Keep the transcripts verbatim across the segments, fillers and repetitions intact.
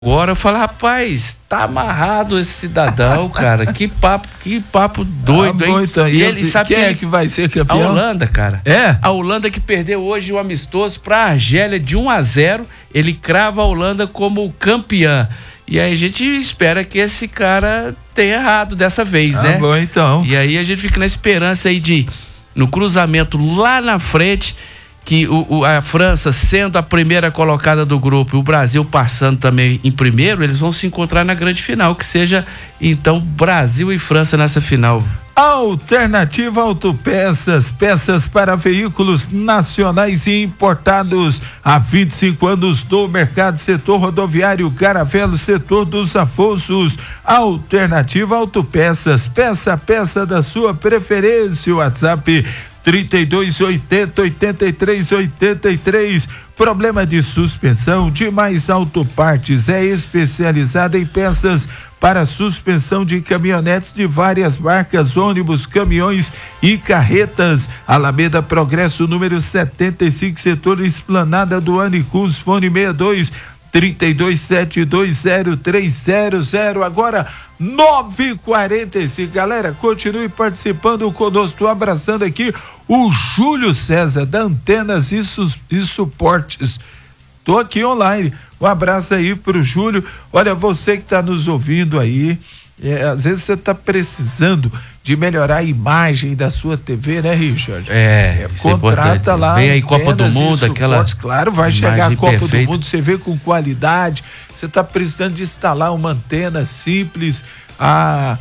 Agora eu falo, rapaz, tá amarrado esse cidadão, cara. Que papo, que papo doido, ah, hein? Então, e ele sabe quem que é que vai ser campeão? A Holanda, cara. É? A Holanda que perdeu hoje o amistoso pra Argélia de um a zero. Ele crava a Holanda como campeã. E aí a gente espera que esse cara tenha errado dessa vez, ah, né? Bom, então. E aí a gente fica na esperança aí de, no cruzamento lá na frente, que o, o, a França sendo a primeira colocada do grupo e o Brasil passando também em primeiro, eles vão se encontrar na grande final, que seja então Brasil e França nessa final. Alternativa Autopeças, peças para veículos nacionais e importados há vinte e cinco anos no mercado, setor rodoviário, Garavelo, setor dos Afonsos. Alternativa Autopeças, peça a peça da sua preferência. WhatsApp trinta e dois, oitenta, oitenta e três, oitenta e três. Problema de suspensão, Demais Autopartes é especializada em peças para suspensão de caminhonetes de várias marcas, ônibus, caminhões e carretas. Alameda Progresso, número setenta e cinco, setor Esplanada do Anicus, fone sessenta e dois, trinta e dois, setenta e dois, zero três zero zero. Agora nove e quarenta e cinco, galera, continue participando conosco. Tô abraçando aqui o Júlio César da Antenas e, Sus, e Suportes. Tô aqui online. Um abraço aí pro Júlio. Olha, você que tá nos ouvindo aí, é, às vezes você tá precisando de melhorar a imagem da sua T V, né, Richard? É, é contrata é lá. Vem aí Copa do Mundo, aquela. Claro, vai chegar a Copa perfeita. do Mundo, você vê com qualidade. Você tá precisando de instalar uma antena simples. A,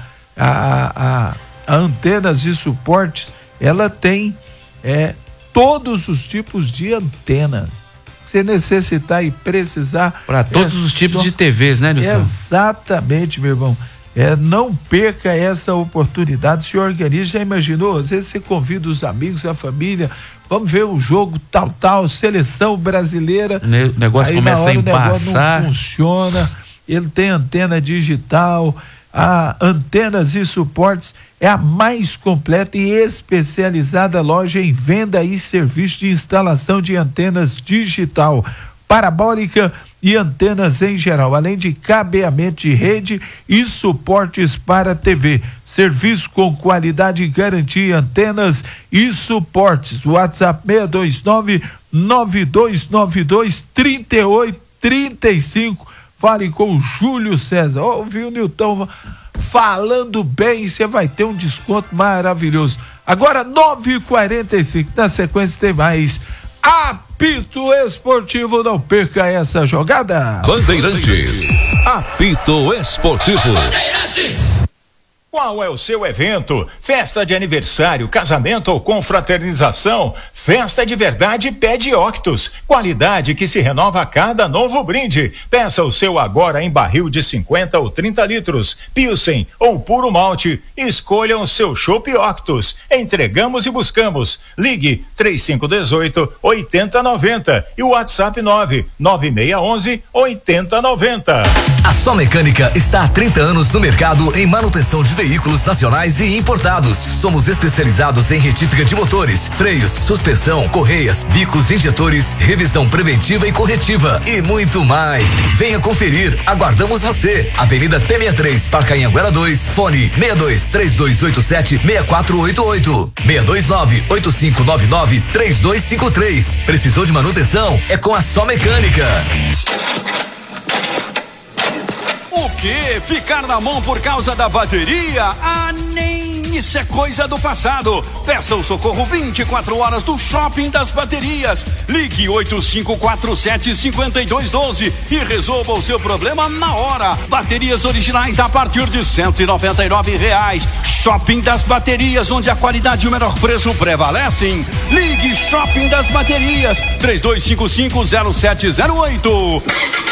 a, a, a Antenas e Suportes, ela tem é, todos os tipos de antenas. Se necessitar e precisar. Para todos é os tipos só... de T Vs, né, Nilton? Exatamente, meu irmão. É, não perca essa oportunidade, se organize. Já imaginou? Às vezes você convida os amigos, a família, vamos ver o jogo tal, tal, seleção brasileira. O negócio aí, começa a embaçar. O negócio não funciona. Ele tem antena digital. A Antenas e Suportes é a mais completa e especializada loja em venda e serviço de instalação de antenas digital, parabólica e antenas em geral, além de cabeamento de rede e suportes para T V. Serviço com qualidade e garantia, Antenas e Suportes. WhatsApp seis dois nove, nove dois nove dois, três oito três cinco. Fale com o Júlio César. Ouviu o Nilton falando bem, você vai ter um desconto maravilhoso. Agora nove e quarenta e cinco, na sequência tem mais Apito Esportivo, não perca essa jogada. Bandeirantes, Apito Esportivo. Bandeirantes. Qual é o seu evento? Festa de aniversário, casamento ou confraternização? Festa de verdade pede Octus. Qualidade que se renova a cada novo brinde. Peça o seu agora em barril de cinquenta ou trinta litros. Pilsen ou puro malte. Escolha o seu chopp Octus. Entregamos e buscamos. Ligue três cinco um oito, oito zero nove zero e o WhatsApp nove nove seis um um, oito zero nove zero. A Só Mecânica está há trinta anos no mercado em manutenção de veículos nacionais e importados. Somos especializados em retífica de motores, freios, suspensão, correias, bicos, injetores, revisão preventiva e corretiva e muito mais. Venha conferir, aguardamos você. Avenida T sessenta e três, Parque Anhanguera dois, fone seis dois três dois oito sete, seis quatro oito oito, seis dois nove, oito cinco nove nove, três dois cinco três. Precisou de manutenção? É com a Só Mecânica. O que? Ficar na mão por causa da bateria? Ah, nem isso é coisa do passado. Peça o socorro vinte e quatro horas do Shopping das Baterias. Ligue oito cinco quatro sete, cinco dois um dois e resolva o seu problema na hora. Baterias originais a partir de cento e noventa e nove reais. Shopping das Baterias, onde a qualidade e o menor preço prevalecem. Ligue Shopping das Baterias, três dois cinco cinco, zero sete zero oito.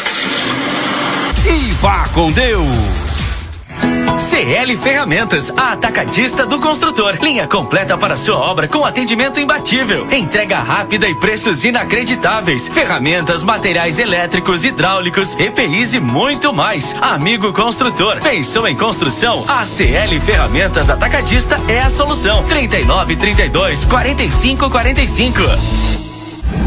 E vá com Deus. C L Ferramentas, a atacadista do construtor. Linha completa para sua obra com atendimento imbatível. Entrega rápida e preços inacreditáveis. Ferramentas, materiais elétricos, hidráulicos, E P Is e muito mais. Amigo construtor, pensou em construção? A C L Ferramentas Atacadista é a solução. trinta e nove, trinta e dois, quarenta e cinco, quarenta e cinco.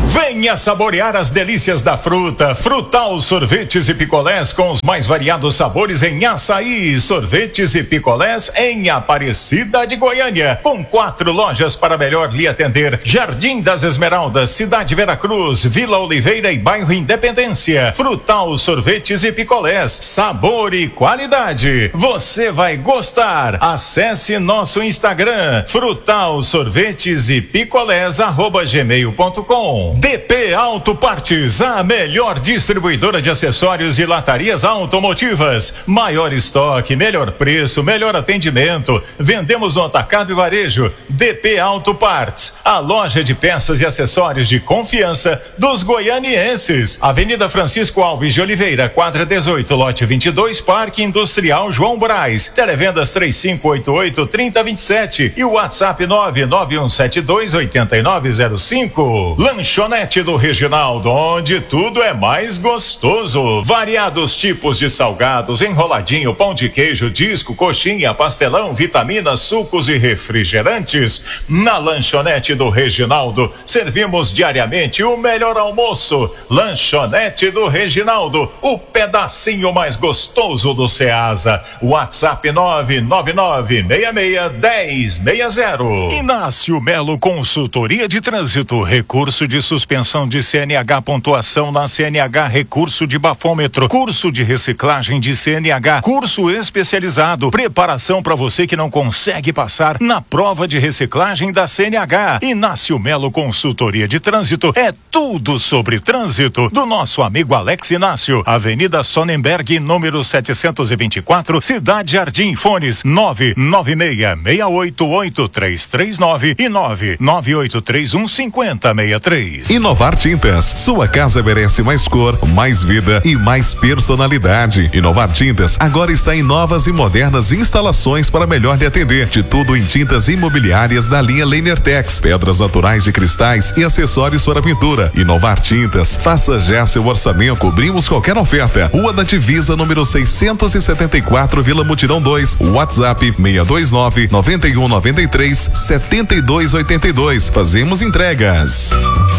Venha saborear as delícias da fruta. Frutal Sorvetes e Picolés com os mais variados sabores em açaí. Sorvetes e picolés em Aparecida de Goiânia. Com quatro lojas para melhor lhe atender. Jardim das Esmeraldas, Cidade Veracruz, Vila Oliveira e Bairro Independência. Frutal Sorvetes e Picolés. Sabor e qualidade. Você vai gostar. Acesse nosso Instagram. Frutal Sorvetes e Picolés arroba gmail ponto com. D P Auto Partes, a melhor distribuidora de acessórios e latarias automotivas. Maior estoque, melhor preço, melhor atendimento. Vendemos no atacado e varejo. D P Auto Partes, a loja de peças e acessórios de confiança dos goianienses. Avenida Francisco Alves de Oliveira, quadra dezoito, lote vinte e dois, Parque Industrial João Braz. Televendas três cinco oito oito, três zero dois sete e o WhatsApp nove nove um sete dois oito nove zero cinco. Lanchonete do Reginaldo, onde tudo é mais gostoso. Variados tipos de salgados, enroladinho, pão de queijo, disco, coxinha, pastelão, vitaminas, sucos e refrigerantes. Na Lanchonete do Reginaldo, servimos diariamente o melhor almoço. Lanchonete do Reginaldo, o pedacinho mais gostoso do Ceasa. WhatsApp nove nove nove seis seis um zero seis zero. Inácio Melo Consultoria de Trânsito, recurso de suspensão de C N H, pontuação na C N H, recurso de bafômetro, curso de reciclagem de C N H, curso especializado, preparação para você que não consegue passar na prova de reciclagem da C N H. Inácio Melo Consultoria de Trânsito, é tudo sobre trânsito do nosso amigo Alex Inácio. Avenida Sonnenberg, número setecentos e vinte e quatro, Cidade Jardim. Fones nove nove seis seis oito oito três três nove e nove nove oito três um cinco zero seis três. Inovar Tintas, sua casa merece mais cor, mais vida e mais personalidade. Inovar Tintas agora está em novas e modernas instalações para melhor lhe atender. De tudo em tintas imobiliárias da linha Lehner-Tex, pedras naturais de cristais e acessórios para pintura. Inovar Tintas, faça já seu orçamento, cobrimos qualquer oferta. Rua da Divisa, número seiscentos e setenta e quatro, Vila Mutirão dois. WhatsApp seis dois nove, nove um nove três, sete dois oito dois. Fazemos entregas.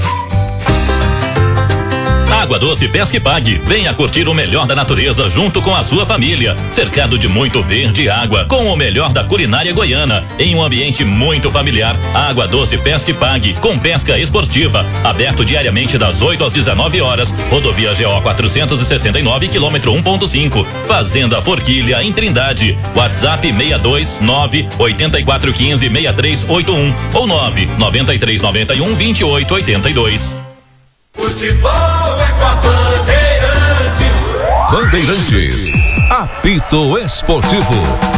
Água Doce Pesca e Pague. Venha curtir o melhor da natureza junto com a sua família. Cercado de muito verde e água, com o melhor da culinária goiana, em um ambiente muito familiar. Água Doce Pesca e Pague, com pesca esportiva. Aberto diariamente das oito às dezenove horas. Rodovia G O quatrocentos e sessenta e nove, quilômetro um ponto cinco. Fazenda Forquilha, em Trindade. WhatsApp seis dois nove, oito quatro um cinco, seis três oito um ou nove nove três nove um, vinte e oito oitenta e dois. Futebol é com a Bandeirantes. Bandeirantes, apito esportivo.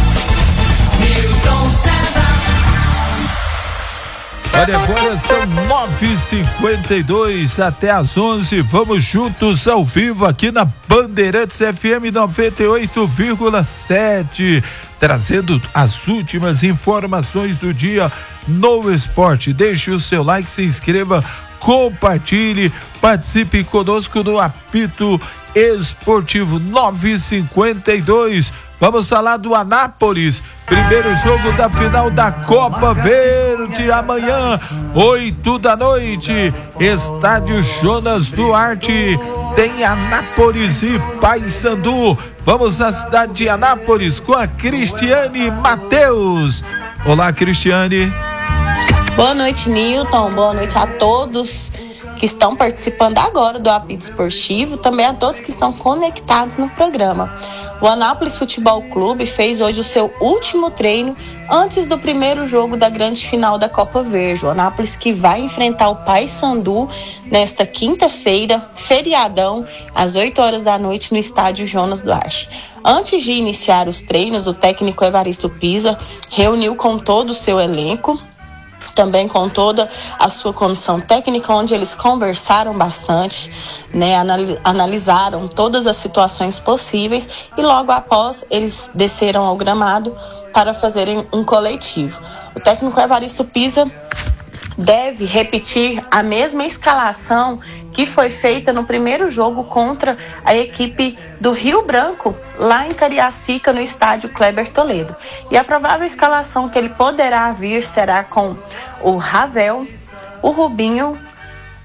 Olha, agora são nove e cinquenta e dois, até às onze, vamos juntos ao vivo aqui na Bandeirantes F M noventa e oito vírgula sete, trazendo as últimas informações do dia no esporte. Deixe o seu like, se inscreva, compartilhe, participe conosco no apito esportivo. Nove e cinquenta e dois. Vamos falar do Anápolis, primeiro jogo da final da Copa Verde, amanhã, oito da noite, estádio Jonas Duarte, tem Anápolis e Paysandu. Vamos à cidade de Anápolis com a Cristiane Mateus. Olá, Cristiane. Boa noite, Nilton. Boa noite a todos que estão participando agora do apito esportivo, também a todos que estão conectados no programa. O Anápolis Futebol Clube fez hoje o seu último treino antes do primeiro jogo da grande final da Copa Verde. O Anápolis que vai enfrentar o Paysandu nesta quinta-feira, feriadão, às oito horas da noite no estádio Jonas Duarte. Antes de iniciar os treinos, o técnico Evaristo Pisa reuniu com todo o seu elenco, também com toda a sua comissão técnica, onde eles conversaram bastante, né, analisaram todas as situações possíveis e logo após eles desceram ao gramado para fazerem um coletivo. O técnico Evaristo Pisa deve repetir a mesma escalação que foi feita no primeiro jogo contra a equipe do Rio Branco, lá em Cariacica, no estádio Kleber Toledo. E a provável escalação que ele poderá vir será com o Ravel, o Rubinho,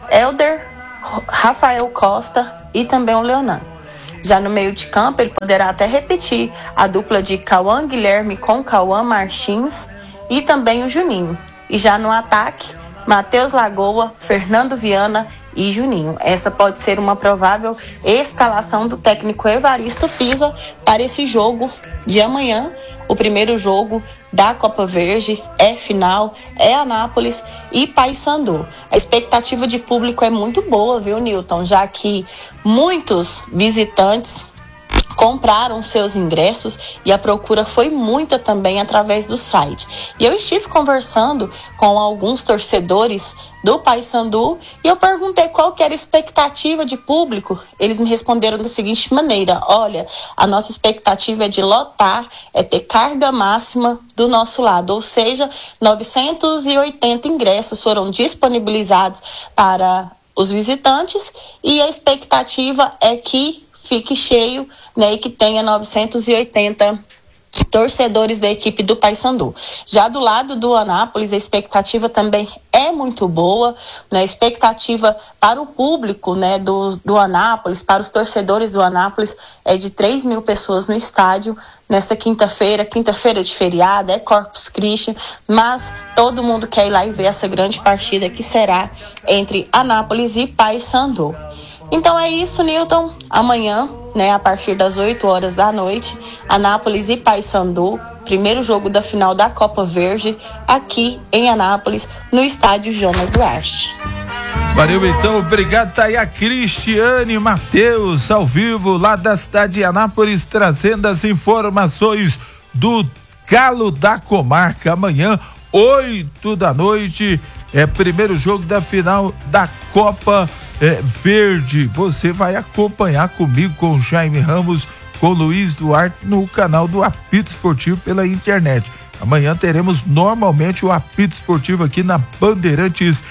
Elder, Rafael Costa e também o Leonan. Já no meio de campo, ele poderá até repetir a dupla de Cauã Guilherme com Cauã Martins e também o Juninho. E já no ataque, Matheus Lagoa, Fernando Viana e Juninho. Essa pode ser uma provável escalação do técnico Evaristo Pisa para esse jogo de amanhã. O primeiro jogo da Copa Verde é final, é Anápolis e Paysandu. A expectativa de público é muito boa, viu, Nilton? Já que muitos visitantes compraram seus ingressos e a procura foi muita também através do site. E eu estive conversando com alguns torcedores do Paysandu e eu perguntei qual que era a expectativa de público. Eles me responderam da seguinte maneira: olha, a nossa expectativa é de lotar, é ter carga máxima do nosso lado, ou seja, novecentos e oitenta ingressos foram disponibilizados para os visitantes e a expectativa é que fique cheio, né, e que tenha novecentos e oitenta torcedores da equipe do Paysandu. Já do lado do Anápolis, a expectativa também é muito boa, né, a expectativa para o público, né, do, do Anápolis, para os torcedores do Anápolis, é de três mil pessoas no estádio, nesta quinta-feira, quinta-feira de feriado, é Corpus Christi, mas todo mundo quer ir lá e ver essa grande partida que será entre Anápolis e Paysandu. Então é isso, Nilton. Amanhã, né, a partir das oito horas da noite, Anápolis e Paysandu, primeiro jogo da final da Copa Verde, aqui em Anápolis, no estádio Jonas Duarte. Valeu, então, obrigado. Tá aí a Cristiane Matheus, ao vivo, lá da cidade de Anápolis, trazendo as informações do Galo da Comarca. Amanhã, oito da noite, é primeiro jogo da final da Copa É, Verde. Você vai acompanhar comigo, com o Jaime Ramos, com o Luiz Duarte, no canal do Apito Esportivo pela internet. Amanhã teremos normalmente o Apito Esportivo aqui na Bandeirantes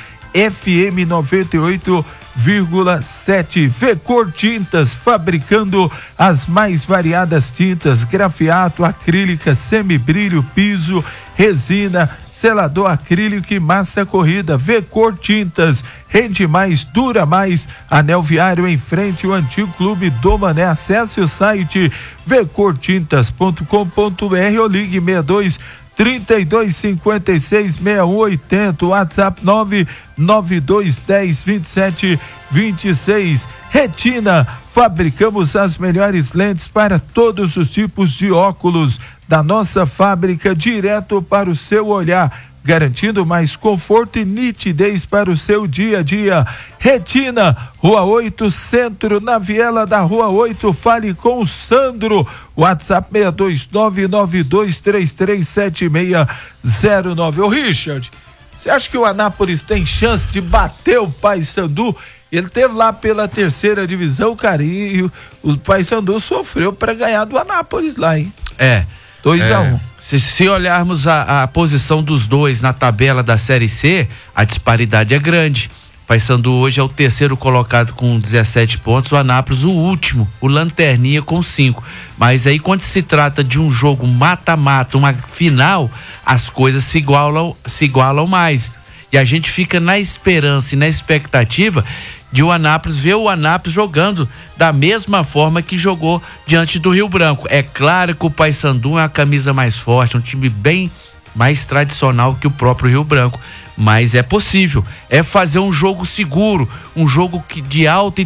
F M noventa e oito vírgula sete. Vecor Tintas, fabricando as mais variadas tintas, grafiato, acrílica, semibrilho, piso, resina, selador acrílico e massa corrida. Vecor Tintas, rende mais, dura mais. Anel Viário, em frente ao antigo Clube do Mané. Acesse o site vecor tintas ponto com ponto b r ou ligue sessenta e dois, trinta e dois, cinquenta e seis, sessenta e um oitenta, WhatsApp nove nove dois dez, vinte e sete, vinte e seis. Retina, fabricamos as melhores lentes para todos os tipos de óculos da nossa fábrica, direto para o seu olhar, garantindo mais conforto e nitidez para o seu dia a dia. Retina, Rua oito, Centro, na viela da Rua oito. Fale com o Sandro. WhatsApp seis dois nove nove dois três três sete seis zero nove. Ô Richard, você acha que o Anápolis tem chance de bater o Paysandu? Ele teve lá pela terceira divisão, cara, e o, o Paysandu sofreu para ganhar do Anápolis lá, hein? É. dois a um. Se, se olharmos a, a posição dos dois na tabela da Série C, a disparidade é grande. O Paysandu hoje é o terceiro colocado com dezessete pontos, o Anápolis o último, o Lanterninha com cinco. Mas aí quando se trata de um jogo mata-mata, uma final, as coisas se igualam, se igualam mais. E a gente fica na esperança e na expectativa de o Anápolis, ver o Anápolis jogando da mesma forma que jogou diante do Rio Branco. É claro que o Paysandu é uma camisa mais forte, um time bem mais tradicional que o próprio Rio Branco, mas é possível, é fazer um jogo seguro, um jogo que, de alta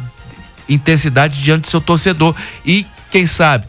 intensidade diante do seu torcedor e, quem sabe,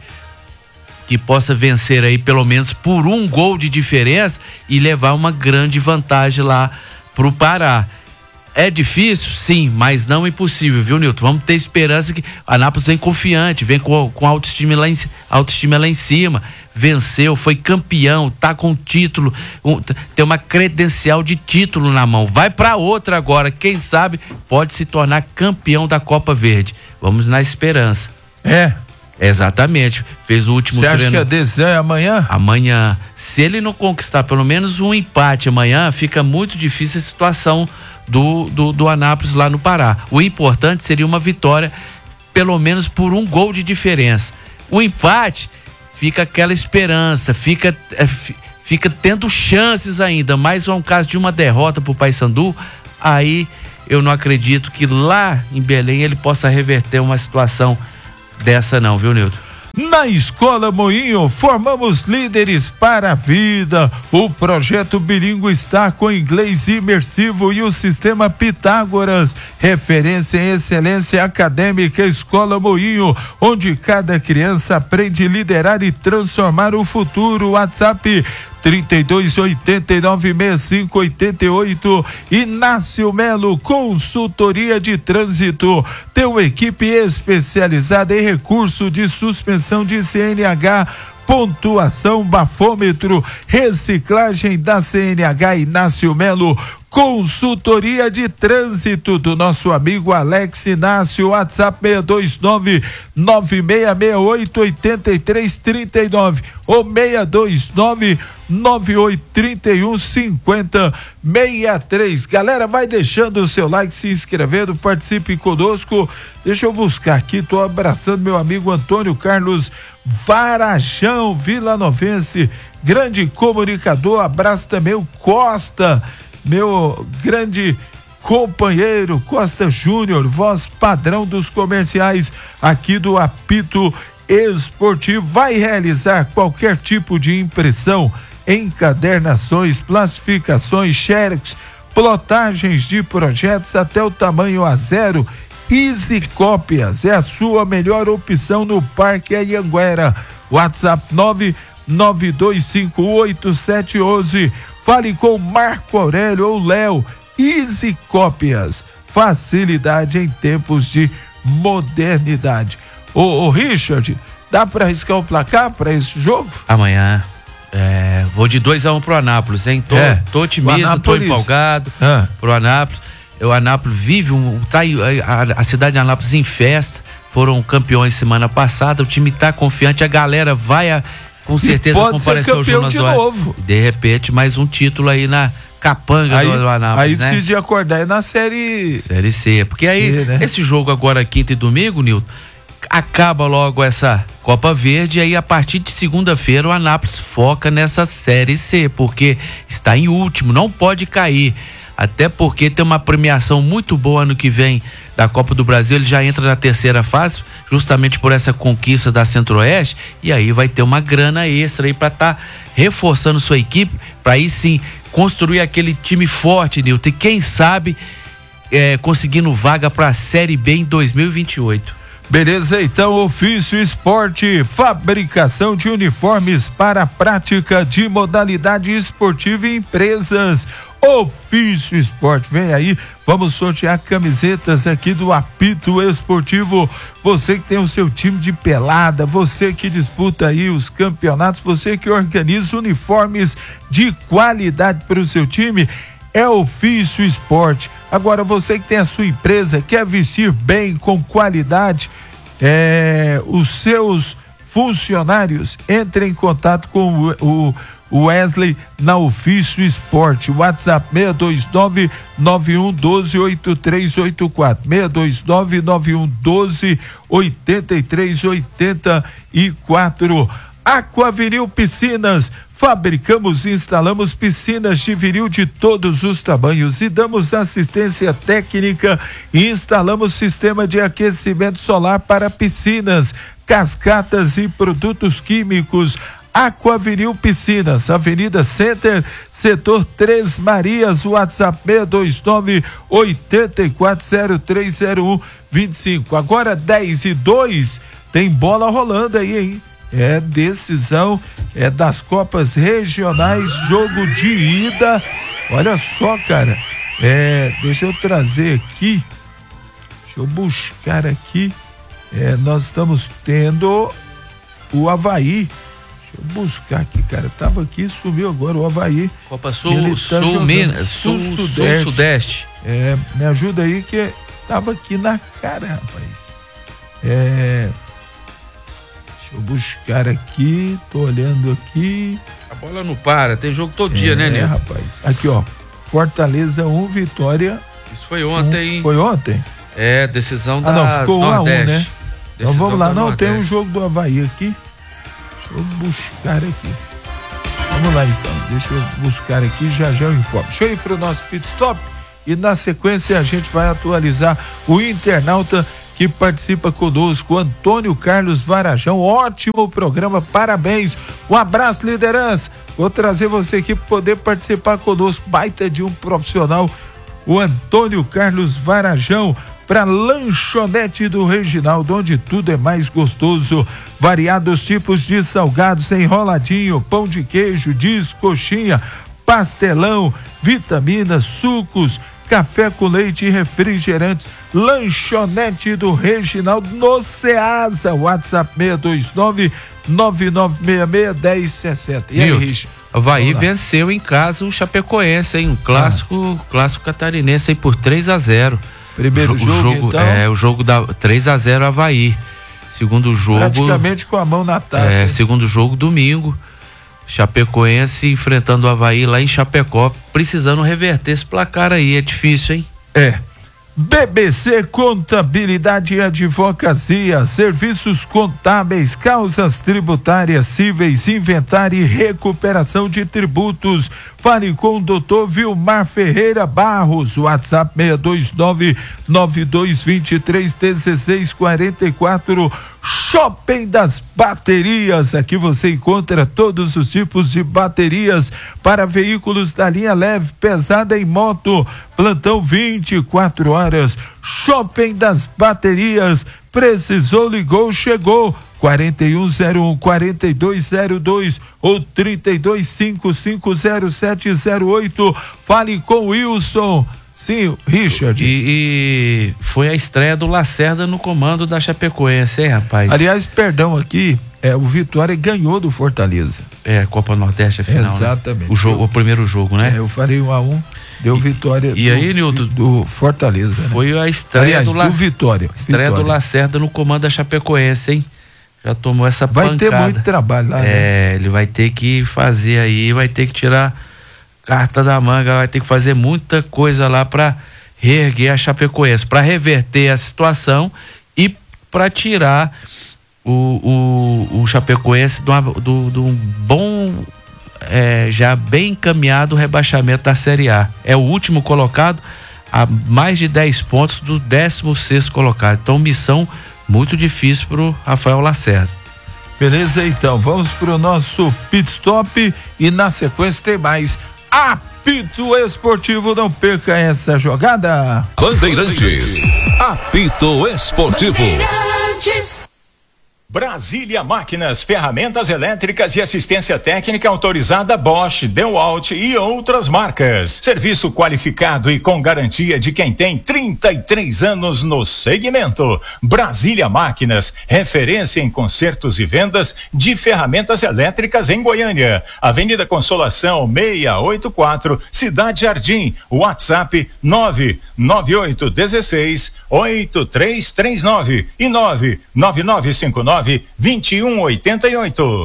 que possa vencer aí pelo menos por um gol de diferença e levar uma grande vantagem lá pro Pará. É difícil? Sim, mas não impossível, viu, Nilton? Vamos ter esperança que a Anápolis vem confiante, vem com, com autoestima, lá em, autoestima lá em cima, venceu, foi campeão, tá com título, um, tem uma credencial de título na mão, vai para outra agora, quem sabe pode se tornar campeão da Copa Verde. Vamos na esperança. É? Exatamente, fez o último treino. Você acha treino. que a decisão é amanhã? Amanhã. Se ele não conquistar pelo menos um empate amanhã, fica muito difícil a situação do, do, do Anápolis lá no Pará. O importante seria uma vitória, pelo menos por um gol de diferença. O empate, fica aquela esperança, fica, é, fica tendo chances ainda, mas é um caso de uma derrota pro Paysandu, aí eu não acredito que lá em Belém ele possa reverter uma situação dessa não, viu, Nilton? Na Escola Moinho, formamos líderes para a vida. O projeto bilíngue está com inglês imersivo e o sistema Pitágoras. Referência em excelência acadêmica, Escola Moinho, onde cada criança aprende a liderar e transformar o futuro. WhatsApp trinta e dois, oitenta e nove, sessenta e cinco, oitenta e oito. Inácio Melo, consultoria de trânsito. Tem uma equipe especializada em recurso de suspensão de C N H, pontuação, bafômetro, reciclagem da C N H. Inácio Melo, consultoria de trânsito do nosso amigo Alex Inácio. WhatsApp seis dois nove, nove seis seis oito, oito três três nove ou seis dois nove, nove oito três um, cinco zero seis três. Galera, vai deixando o seu like, se inscrevendo, participe conosco. Deixa eu buscar aqui, tô abraçando meu amigo Antônio Carlos Varajão, vilanovense, grande comunicador. Abraço também o Costa, meu grande companheiro Costa Júnior, voz padrão dos comerciais aqui do Apito Esportivo. Vai realizar qualquer tipo de impressão, encadernações, classificações, xerox, plotagens de projetos até o tamanho A zero. Easy Cópias é a sua melhor opção no Parque Anhanguera. WhatsApp nove nove dois cinco oito sete um um. Fale com Marco Aurélio ou Léo. Easy Cópias, facilidade em tempos de modernidade. Ô, ô Richard, dá para arriscar o placar para esse jogo? Amanhã, é, vou de dois a um pro Anápolis, hein? Tô, é, tô otimista, tô empolgado ah. pro Anápolis. O Anápolis vive um, tá, a, a cidade de Anápolis em festa, foram campeões semana passada, o time tá confiante, a galera vai a, com certeza comparecer ao Jonas Duarte. De repente, mais um título aí na capanga aí, do Anápolis, aí né? precisa de acordar aí na série... Série C, porque aí, C, né? Esse jogo agora, quinta e domingo, Nilton, acaba logo essa Copa Verde, e aí a partir de segunda-feira o Anápolis foca nessa Série C, porque está em último, não pode cair. Até porque tem uma premiação muito boa ano que vem da Copa do Brasil, ele já entra na terceira fase, justamente por essa conquista da Centro-Oeste, e aí vai ter uma grana extra aí para estar tá reforçando sua equipe, para aí sim construir aquele time forte, Nilton, e quem sabe é, conseguindo vaga para a Série B em dois mil e vinte e oito. Beleza, então, Ofício Esporte, fabricação de uniformes para a prática de modalidade esportiva e empresas. Ofício Esporte, vem aí, vamos sortear camisetas aqui do Apito Esportivo. Você que tem o seu time de pelada, você que disputa aí os campeonatos, você que organiza uniformes de qualidade para o seu time, é Ofício Esporte. Agora, você que tem a sua empresa, quer vestir bem, com qualidade, é, os seus funcionários, entre em contato com o, o Wesley na Ofício Esporte. WhatsApp seis dois nove, nove um um dois, oito três oito quatro, seis dois nove, nove um um dois, oito três oito quatro. Aquaviril Piscinas, fabricamos e instalamos piscinas de viril de todos os tamanhos e damos assistência técnica e instalamos sistema de aquecimento solar para piscinas, cascatas e produtos químicos. Aquaviril Piscinas, Avenida Center, setor Três Marias, WhatsApp seis dois nove, oito quatro zero três zero um dois cinco. Agora dez e dois, tem bola rolando aí, hein? É decisão, é das Copas Regionais, jogo de ida. Olha só, cara, é, deixa eu trazer aqui, deixa eu buscar aqui, é, nós estamos tendo o Avaí. Deixa eu buscar aqui, cara. Tava aqui, sumiu agora o Avaí. Copa Sul, tá Sul, Minas, Sul, Sul, Sudeste. Sul, Sudeste. É, me ajuda aí que tava aqui na cara, rapaz. É, deixa eu buscar aqui, tô olhando aqui. A bola não para, tem jogo todo dia, é, né, Nilton? É, rapaz. Aqui, ó. Fortaleza um, Vitória. Isso foi ontem. Um, foi ontem? É, decisão da ah, não, ficou Nordeste. um a um, né? Então vamos lá, não, Nordeste. tem um jogo do Avaí aqui. Deixa eu buscar aqui. Vamos lá então, deixa eu buscar aqui, já já eu informo. Deixa eu ir pro nosso pit stop e na sequência a gente vai atualizar o internauta que participa conosco, Antônio Carlos Varajão. Ótimo programa, parabéns. Um abraço, liderança. Vou trazer você aqui para poder participar conosco. Baita de um profissional, o Antônio Carlos Varajão, para Lanchonete do Reginaldo, onde tudo é mais gostoso. Variados tipos de salgados, enroladinho, pão de queijo, disco, coxinha, pastelão, vitaminas, sucos, café com leite e refrigerantes. Lanchonete do Reginaldo no Ceasa. WhatsApp seis dois nove, nove nove seis seis, um zero seis sete. E aí, Richard? Avaí venceu em casa o Chapecoense, hein? Um clássico, ah. clássico catarinense aí por três a zero. Primeiro o jogo, jogo então? É, o jogo da três a zero Avaí. Segundo jogo... Praticamente com a mão na taça. É, segundo jogo, domingo. Chapecoense enfrentando o Avaí lá em Chapecó, precisando reverter esse placar aí, é difícil, hein? É. B B C Contabilidade e Advocacia, serviços contábeis, causas tributárias, cíveis, inventário e recuperação de tributos. Fale com o doutor Vilmar Ferreira Barros, WhatsApp seis dois nove, nove dois dois três, um seis quatro quatro. Shopping das Baterias, aqui você encontra todos os tipos de baterias para veículos da linha leve, pesada e moto. Plantão vinte e quatro horas. Shopping das Baterias, precisou, ligou, chegou. quarenta e um zero um, quarenta e dois zero dois ou trinta e dois cinquenta e cinco zero sete zero oito. Fale com o Wilson. Sim, Richard. E, e foi a estreia do Lacerda no comando da Chapecoense, hein, rapaz? Aliás, perdão aqui, é, o Vitória ganhou do Fortaleza. É, Copa Nordeste, a final, exatamente. Né? O, jogo, o primeiro jogo, né? É, eu falei um a um, deu e, vitória e do, aí, Nilton, do Fortaleza, né? Foi a estreia Aliás, do, La... do Vitória. Estreia Vitória. do Lacerda no comando da Chapecoense, hein? Já tomou essa vai pancada. Vai ter muito trabalho lá, É, né? Ele vai ter que fazer aí, vai ter que tirar carta da manga, vai ter que fazer muita coisa lá pra reerguer a Chapecoense, para reverter a situação e para tirar o, o, o Chapecoense de um bom, é, já bem encaminhado rebaixamento da Série A. É o último colocado a mais de dez pontos do décimo sexto colocado. Então, missão muito difícil para o Rafael Lacerda. Beleza, então, vamos para o nosso pit stop e na sequência tem mais Apito Esportivo, não perca essa jogada. Bandeirantes, Apito Esportivo. Bandeirantes. Brasília Máquinas, ferramentas elétricas e assistência técnica autorizada Bosch, DeWalt e outras marcas. Serviço qualificado e com garantia de quem tem trinta e três anos no segmento. Brasília Máquinas, referência em consertos e vendas de ferramentas elétricas em Goiânia. Avenida Consolação seiscentos e oitenta e quatro, Cidade Jardim. WhatsApp nove nove oito um seis, oito três três nove e nove nove nove cinco nove vinte e um oitenta e oito.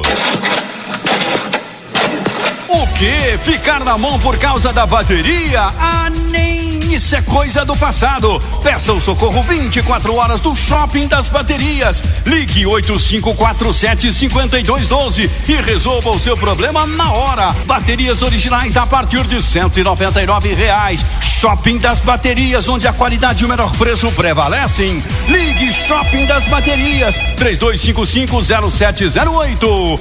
O que? Ficar na mão por causa da bateria? Ah, nem isso é coisa do passado. Peça o socorro vinte e quatro horas do Shopping das Baterias. Ligue oito cinco quatro sete, cinco dois um dois e resolva o seu problema na hora. Baterias originais a partir de cento e noventa e nove reais. Shopping das Baterias, onde a qualidade e o menor preço prevalecem. Ligue Shopping das Baterias, três dois cinco cinco, zero sete zero oito.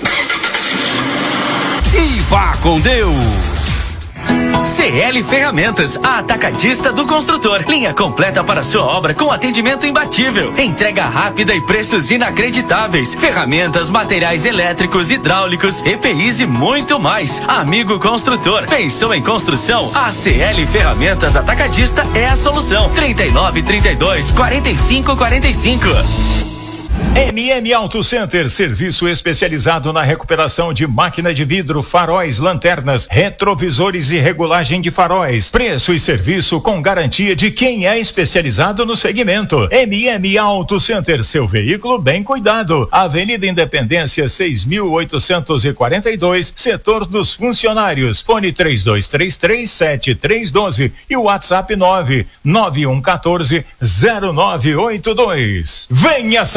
E vá com Deus. C L Ferramentas, a atacadista do construtor. Linha completa para sua obra com atendimento imbatível. Entrega rápida e preços inacreditáveis. Ferramentas, materiais elétricos, hidráulicos, E P Is e muito mais. Amigo construtor, pensou em construção? A C L Ferramentas Atacadista é a solução. trinta e nove, trinta e dois, quarenta e cinco, quarenta e cinco. M M Auto Center, serviço especializado na recuperação de máquina de vidro, faróis, lanternas, retrovisores e regulagem de faróis. Preço e serviço com garantia de quem é especializado no segmento. M M Auto Center, seu veículo bem cuidado. Avenida Independência seis mil oitocentos e quarenta e dois, setor dos funcionários. Fone três dois três três, sete três um dois e o WhatsApp nove nove um um quatro, zero nove oito dois. Venha saborear a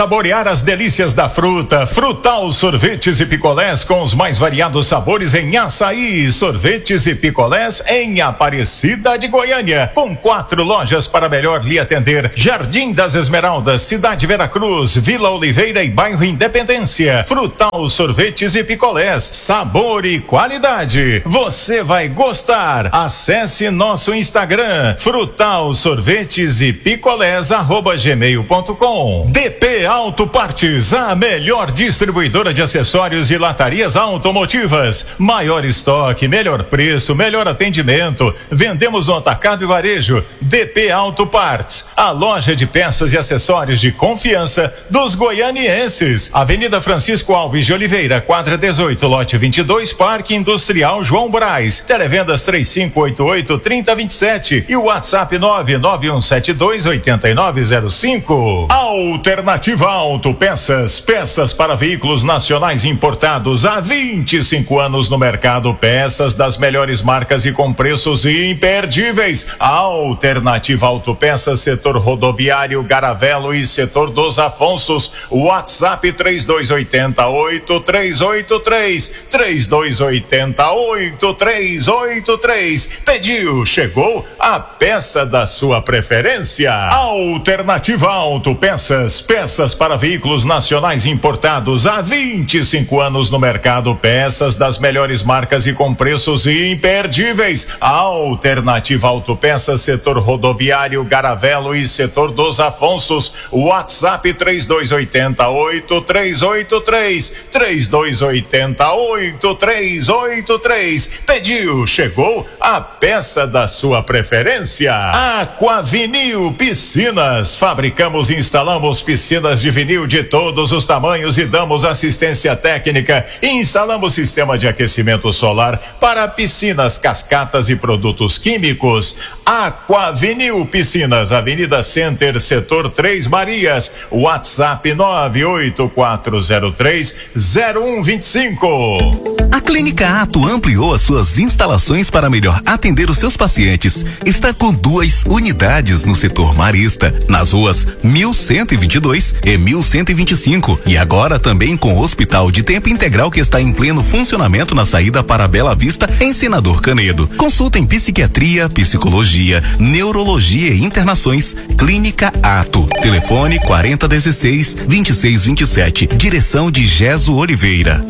as delícias da fruta. Frutal Sorvetes e Picolés com os mais variados sabores em açaí. Sorvetes e picolés em Aparecida de Goiânia. Com quatro lojas para melhor lhe atender. Jardim das Esmeraldas, Cidade Veracruz, Vila Oliveira e Bairro Independência. Frutal Sorvetes e Picolés. Sabor e qualidade. Você vai gostar. Acesse nosso Instagram. Frutal Sorvetes e Picolés arroba gmail ponto com. D P Auto Partes, a melhor distribuidora de acessórios e latarias automotivas. Maior estoque, melhor preço, melhor atendimento. Vendemos no atacado e varejo. D P Auto Partes, a loja de peças e acessórios de confiança dos goianienses. Avenida Francisco Alves de Oliveira, quadra dezoito, lote vinte e dois, Parque Industrial João Braz. Televendas três cinco oito oito, três zero dois sete e o WhatsApp nove nove um sete dois oito nove zero cinco. Alternativa Auto Peças, peças para veículos nacionais importados há vinte e cinco anos no mercado, peças das melhores marcas e com preços imperdíveis. Alternativa Auto Peças, setor rodoviário, Garavelo e setor dos Afonsos. WhatsApp três dois oito oito, três oito três, três dois oito oito, três oito três. Pediu, chegou a peça da sua preferência. Alternativa Auto Peças, peças para veículos nacionais importados há vinte e cinco anos no mercado, peças das melhores marcas e com preços imperdíveis. Alternativa Auto Peças, setor rodoviário, Garavelo e setor dos Afonsos. WhatsApp três dois oito oito, três oito três, três dois oito oito, três oito três. Pediu, chegou a peça da sua preferência. Aquavinil Piscinas, fabricamos e instalamos piscinas de vinil de todos os tamanhos e damos assistência técnica. Instalamos sistema de aquecimento solar para piscinas, cascatas e produtos químicos. Aquavinil Piscinas, Avenida Center, setor Três Marias. WhatsApp nove oito quatro zero três zero um dois cinco. A Clínica Ato ampliou as suas instalações para melhor atender os seus pacientes. Está com duas unidades no setor marista, nas ruas mil cento e vinte e dois e mil cento e vinte e cinco, e agora também com o hospital de tempo integral que está em pleno funcionamento na saída para Bela Vista, em Senador Canedo. Consulta em psiquiatria, psicologia, neurologia e internações. Clínica Ato. Telefone quarenta dezesseis, vinte e seis vinte e sete. Direção de Geso Oliveira.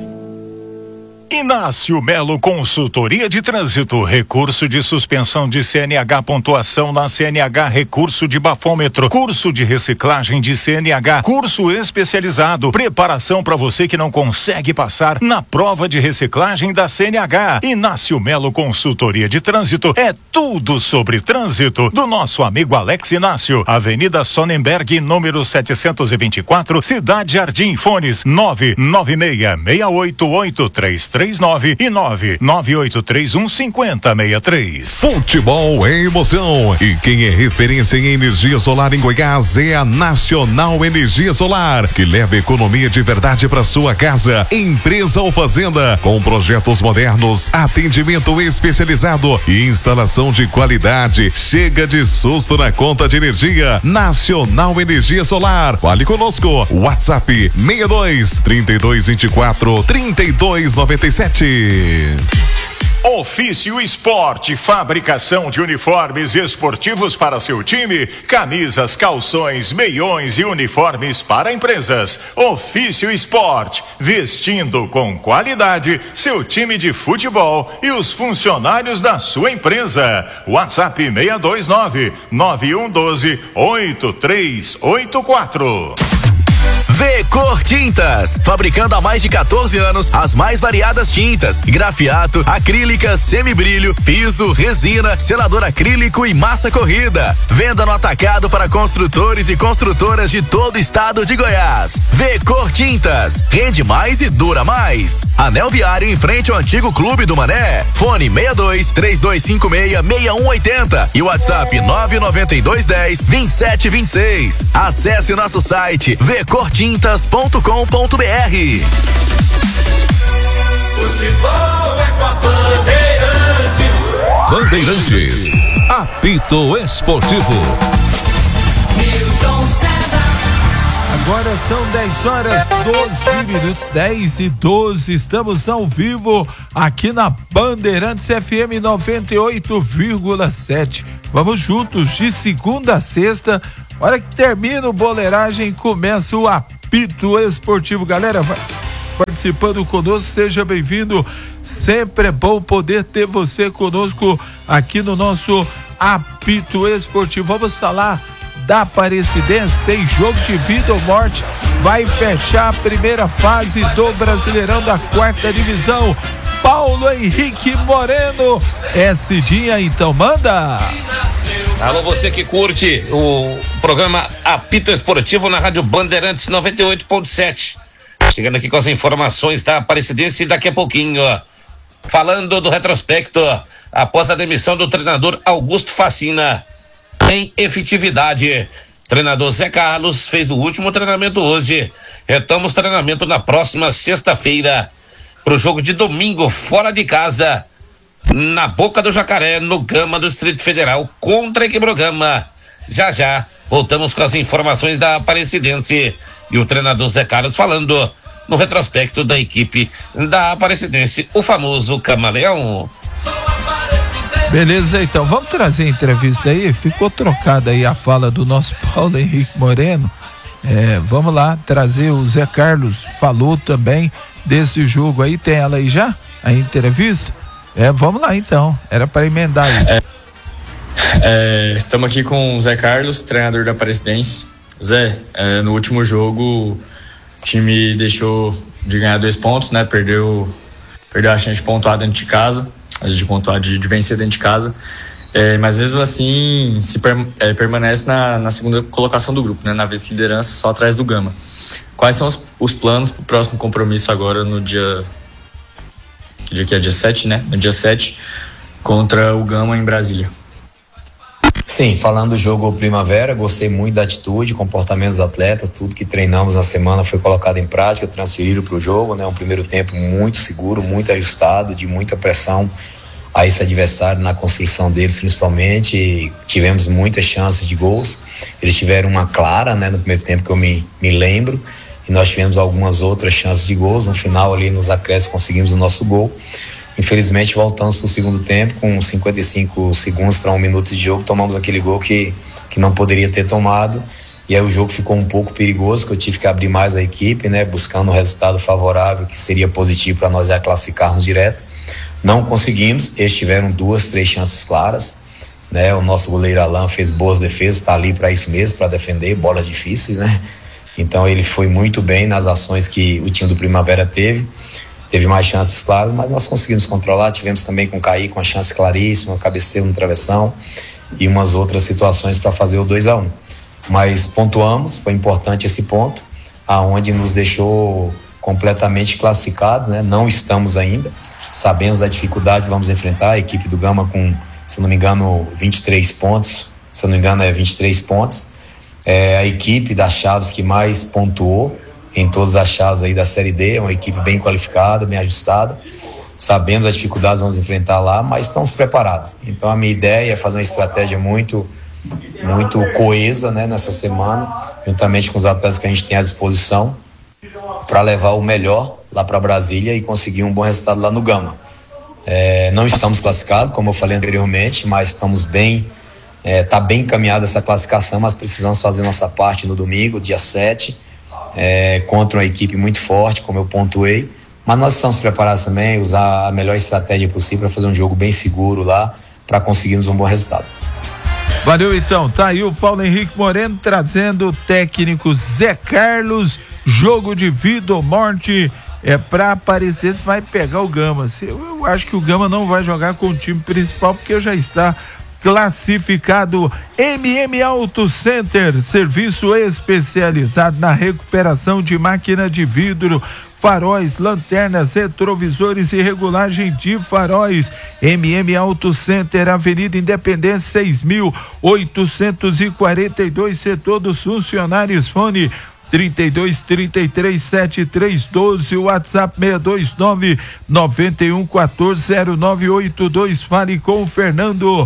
Inácio Melo Consultoria de Trânsito, recurso de suspensão de C N H, pontuação na C N H, recurso de bafômetro, curso de reciclagem de C N H, curso especializado, preparação para você que não consegue passar na prova de reciclagem da C N H. Inácio Melo Consultoria de Trânsito é tudo sobre trânsito do nosso amigo Alex Inácio. Avenida Sonnenberg, número setecentos e vinte e quatro, Cidade Jardim. Fones nove nove seis, seis oito oito, três três nove e nove nove oito três um cinco zero seis três. Futebol é emoção e quem é referência em energia solar em Goiás é a Nacional Energia Solar, que leva economia de verdade para sua casa. Empresa ou fazenda, com projetos modernos, atendimento especializado e instalação de qualidade. Chega de susto na conta de energia. Nacional Energia Solar. Fale conosco. WhatsApp seis dois, trinta e dois vinte e quatro, trinta e dois noventa e sete. Ofício Esporte, fabricação de uniformes esportivos para seu time, camisas, calções, meiões e uniformes para empresas. Ofício Esporte, vestindo com qualidade seu time de futebol e os funcionários da sua empresa. WhatsApp seis dois nove, nove um um dois, oito três oito quatro. V-Cor Tintas, fabricando há mais de quatorze anos as mais variadas tintas: grafiato, acrílica, semibrilho, piso, resina, selador acrílico e massa corrida. Venda no atacado para construtores e construtoras de todo o estado de Goiás. V-Cor Tintas, rende mais e dura mais. Anel Viário, em frente ao antigo Clube do Mané. Fone seis dois, três dois cinco seis, seis um oito zero e WhatsApp nove nove dois um zero, vinte e sete vinte e seis. Acesse nosso site v cor tintas ponto com ponto b r. Futebol é com a Bandeirantes. Bandeirantes, apito esportivo. Milton César. Agora são dez horas, doze minutos, dez e doze. Estamos ao vivo aqui na Bandeirantes F M noventa e oito vírgula sete. Vamos juntos de segunda a sexta. Hora que termina o Boleiragem, começa o apito esportivo. Galera, vai participando conosco, seja bem-vindo. Sempre é bom poder ter você conosco aqui no nosso apito esportivo. Vamos falar da Aparecidense, tem jogo de vida ou morte, vai fechar a primeira fase do Brasileirão da quarta divisão. Paulo Henrique Moreno, esse dia então manda. Alô, você que curte o programa Apito Esportivo na Rádio Bandeirantes noventa e oito ponto sete. Chegando aqui com as informações da Aparecidense daqui a pouquinho, ó. Falando do retrospecto, ó, após a demissão do treinador Augusto Facina. Em efetividade, treinador Zé Carlos fez o último treinamento hoje. Retamos o treinamento na próxima sexta-feira para o jogo de domingo fora de casa, na Boca do Jacaré, no Gama do Distrito Federal, contra a Equibrogama. Já já voltamos com as informações da Aparecidense e o treinador Zé Carlos falando no retrospecto da equipe da Aparecidense, o famoso Camaleão. Beleza, então, vamos trazer a entrevista aí, ficou trocada aí a fala do nosso Paulo Henrique Moreno, é, vamos lá, trazer o Zé Carlos, falou também desse jogo aí, tem ela aí já, a entrevista? É, vamos lá então, era para emendar aí. Estamos é, aqui com o Zé Carlos, treinador da Aparecidense. Zé, é, no último jogo o time deixou de ganhar dois pontos, né, perdeu, perdeu a chance de pontuar dentro de casa, a gente pontuar de, de vencer dentro de casa, é, mas mesmo assim se per, é, permanece na, na segunda colocação do grupo, né, na vice-liderança, só atrás do Gama. Quais são os, os planos para o próximo compromisso agora no dia, que dia que é? Dia sete, né? No dia sete, contra o Gama em Brasília. Sim, falando do jogo Primavera, gostei muito da atitude, comportamento dos atletas, tudo que treinamos na semana foi colocado em prática, transferido para o jogo, né? Um primeiro tempo muito seguro, muito ajustado, de muita pressão a esse adversário na construção deles, principalmente, e tivemos muitas chances de gols. Eles tiveram uma clara, né, no primeiro tempo que eu me, me lembro, e nós tivemos algumas outras chances de gols. No final ali nos acréscimos conseguimos o nosso gol. Infelizmente voltamos para o segundo tempo com cinquenta e cinco segundos para um minuto de jogo, tomamos aquele gol que, que não poderia ter tomado, e aí o jogo ficou um pouco perigoso, que eu tive que abrir mais a equipe, né, buscando um resultado favorável que seria positivo para nós já classificarmos direto. Não conseguimos, eles tiveram duas, três chances claras, né, o nosso goleiro Alan fez boas defesas, está ali para isso mesmo, para defender bolas difíceis, né, então ele foi muito bem nas ações que o time do Primavera teve. Teve mais chances claras, mas nós conseguimos controlar. Tivemos também com o Caí com uma chance claríssima, um cabeceio no travessão e umas outras situações para fazer o dois a um. Mas pontuamos, foi importante esse ponto, aonde nos deixou completamente classificados, né? Não estamos ainda, sabemos da dificuldade que vamos enfrentar. A equipe do Gama com, se não me engano, vinte e três pontos, se não me engano é vinte e três pontos. É a equipe das Chaves que mais pontuou em todas as chaves aí da Série D, é uma equipe bem qualificada, bem ajustada, sabemos as dificuldades que vamos enfrentar lá, mas estamos preparados. Então a minha ideia é fazer uma estratégia muito, muito coesa, né, nessa semana, juntamente com os atletas que a gente tem à disposição, para levar o melhor lá para Brasília e conseguir um bom resultado lá no Gama. É, não estamos classificados, como eu falei anteriormente, mas estamos bem, está é, bem encaminhada essa classificação, mas precisamos fazer nossa parte no domingo, dia sete, É, contra uma equipe muito forte, como eu pontuei, mas nós estamos preparados também, usar a melhor estratégia possível para fazer um jogo bem seguro lá, para conseguirmos um bom resultado. Valeu então, tá aí o Paulo Henrique Moreno trazendo o técnico Zé Carlos, jogo de vida ou morte, é para aparecer, vai pegar o Gama. Eu acho que o Gama não vai jogar com o time principal, porque já está classificado. M M Auto Center, serviço especializado na recuperação de máquina de vidro, faróis, lanternas, retrovisores e regulagem de faróis. M M Auto Center, Avenida Independência seis mil oitocentos e quarenta e dois, setor dos funcionários. Fone trinta e dois, trinta e três, setenta e três, doze, WhatsApp seis dois nove, nove um um quatro, zero nove oito dois. Fale com o Fernando.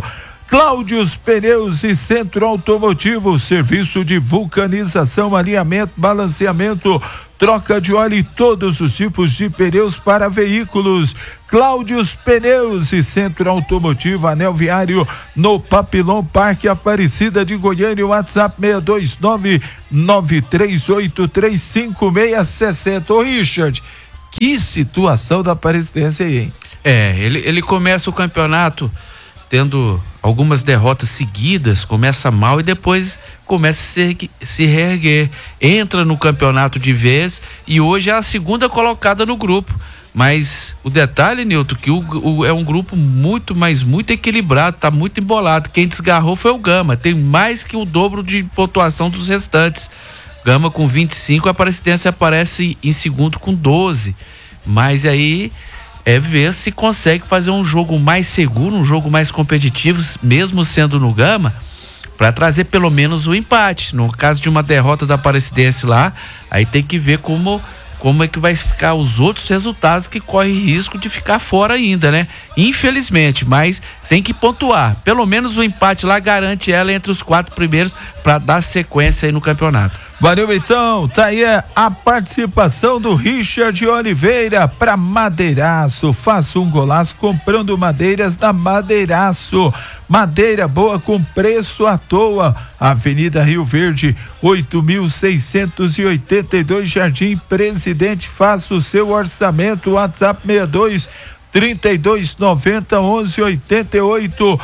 Cláudios Pneus e Centro Automotivo, serviço de vulcanização, alinhamento, balanceamento, troca de óleo e todos os tipos de pneus para veículos. Cláudios Pneus e Centro Automotivo, Anel Viário, no Papilão Parque Aparecida de Goiânia, WhatsApp seis dois nove, nove três oito três cinco seis seis zero. Ô Richard, que situação da Aparecidense aí, hein? É, ele, ele começa o campeonato tendo algumas derrotas seguidas, começa mal e depois começa a se, se reerguer, entra no campeonato de vez e hoje é a segunda colocada no grupo, mas o detalhe, Nilton, que o, o, é um grupo muito, mas muito equilibrado, tá muito embolado. Quem desgarrou foi o Gama, tem mais que o dobro de pontuação dos restantes. Gama com vinte e cinco, a Aparecidense aparece em segundo com doze, mas aí é ver se consegue fazer um jogo mais seguro, um jogo mais competitivo, mesmo sendo no Gama, para trazer pelo menos o empate. No caso de uma derrota da Aparecidense lá, aí tem que ver como, como é que vai ficar os outros resultados que corre risco de ficar fora ainda, né? Infelizmente, mas tem que pontuar. Pelo menos o empate lá garante ela entre os quatro primeiros para dar sequência aí no campeonato. Valeu, então, tá aí a participação do Richard Oliveira para Madeiraço. Faça um golaço comprando madeiras da Madeiraço. Madeira boa com preço à toa. Avenida Rio Verde, oito mil seiscentos e oitenta e dois, Jardim Presidente. Faça o seu orçamento. WhatsApp seis dois, trinta e dois, noventa, onze, oitenta e oito.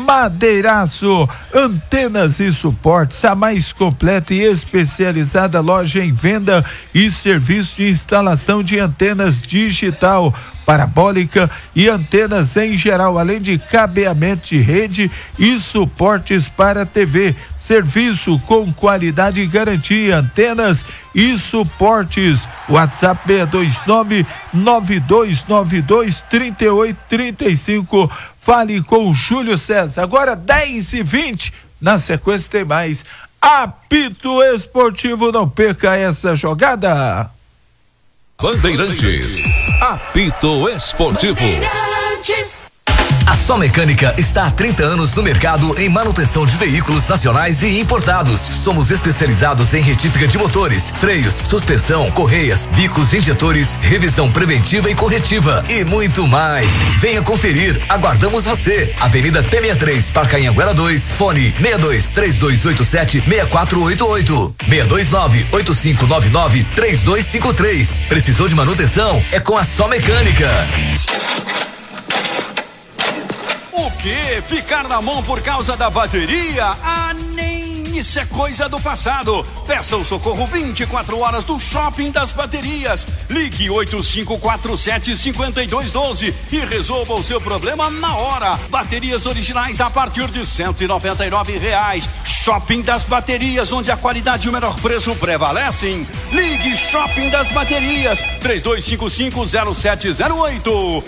Madeiraço, antenas e suportes, a mais completa e especializada loja em venda e serviço de instalação de antenas digital, parabólica e antenas em geral, além de cabeamento de rede e suportes para T V. Serviço com qualidade e garantia, antenas e suportes. WhatsApp seis dois nove, nove dois nove dois, três oito três cinco. Fale com o Júlio César. Agora dez e vinte, na sequência tem mais Apito Esportivo, não perca essa jogada. Bandeirantes, Apito Esportivo. Bandeirantes. A Só Mecânica está há trinta anos no mercado em manutenção de veículos nacionais e importados. Somos especializados em retífica de motores, freios, suspensão, correias, bicos, injetores, revisão preventiva e corretiva e muito mais. Venha conferir, aguardamos você. Avenida T sessenta e três, Parque Anhanguera dois, fone seis dois três dois oito sete, seis quatro oito oito, seis dois nove, oito cinco nove nove, três dois cinco três. Precisou de manutenção? É com a Só Mecânica. O que? Ficar na mão por causa da bateria? Ah, nem isso é coisa do passado. Peça o socorro vinte e quatro horas do Shopping das Baterias. Ligue oito cinco quatro sete, cinco dois um dois e resolva o seu problema na hora. Baterias originais a partir de cento e noventa e nove reais. Shopping das Baterias, onde a qualidade e o menor preço prevalecem. Ligue Shopping das Baterias, três dois cinco cinco, zero sete zero oito.